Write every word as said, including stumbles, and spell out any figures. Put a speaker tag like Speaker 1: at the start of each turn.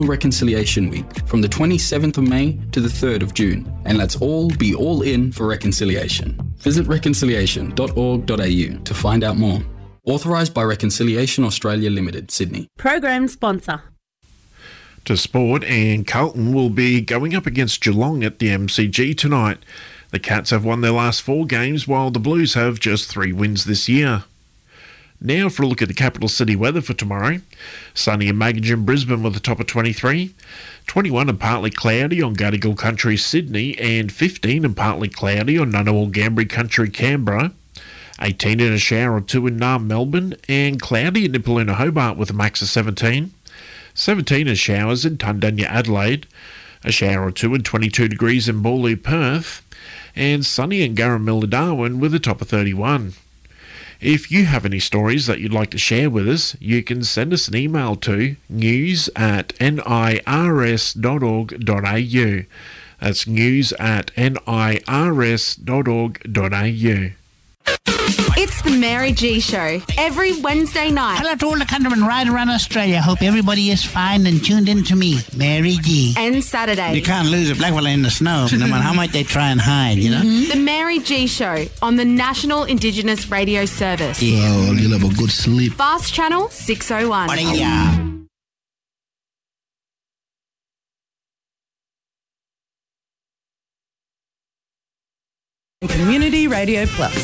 Speaker 1: Reconciliation Week from the twenty-seventh of May to the third of June, and let's all be all in for reconciliation. Visit reconciliation dot org dot a u to find out more. Authorised by Reconciliation Australia Limited, Sydney.
Speaker 2: Program sponsor.
Speaker 3: To sport, and Carlton will be going up against Geelong at the M C G tonight. The Cats have won their last four games, while the Blues have just three wins this year. Now for a look at the capital city weather for tomorrow. Sunny and Maggie in Brisbane with a top of twenty-three. twenty-one and partly cloudy on Gadigal Country, Sydney, and fifteen and partly cloudy on Ngunnawal Gambri Country, Canberra. eighteen and a shower or two in Naarm, Melbourne, and cloudy in Nipaluna, Hobart with a max of seventeen. seventeen and showers in Tundanya, Adelaide. A shower or two and twenty-two degrees in Boorloo, Perth. And sunny in Garramilla, Darwin with a top of thirty-one. If you have any stories that you'd like to share with us, you can send us an email to news at nirs dot org dot a u. That's news at nirs dot org dot a u.
Speaker 4: It's the Mary G Show, every Wednesday night.
Speaker 5: Hello to all the countrymen right around Australia. Hope everybody is fine and tuned in to me, Mary G.
Speaker 4: And Saturday.
Speaker 5: You can't lose a black fella in the snow, no matter how much they try and hide, you know?
Speaker 4: Mm-hmm. The Mary G Show on the National Indigenous Radio Service.
Speaker 5: Yeah.
Speaker 6: Oh, you'll have a good sleep.
Speaker 4: Fast Channel six oh one.
Speaker 5: Yeah.
Speaker 7: Community Radio Plus.